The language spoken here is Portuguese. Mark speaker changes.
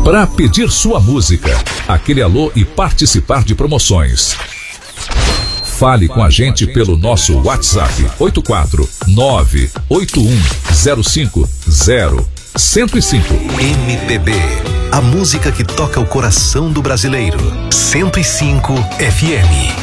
Speaker 1: Para pedir sua música, aquele alô e participar de promoções. Fale com a gente pelo nosso WhatsApp 849-8105-0105.
Speaker 2: MPB, a música que toca o coração do brasileiro. 105 FM.